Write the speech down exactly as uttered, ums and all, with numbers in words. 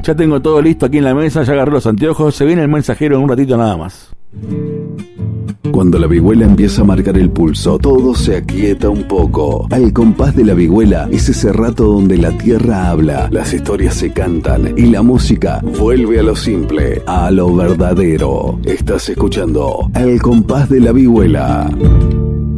Ya tengo todo listo aquí en la mesa, ya agarré los anteojos, se viene el mensajero en un ratito nada más. Cuando la vihuela empieza a marcar el pulso, todo se aquieta un poco. Al compás de la vihuela es ese rato donde la tierra habla, las historias se cantan y la música vuelve a lo simple, a lo verdadero. Estás escuchando Al compás de la vihuela.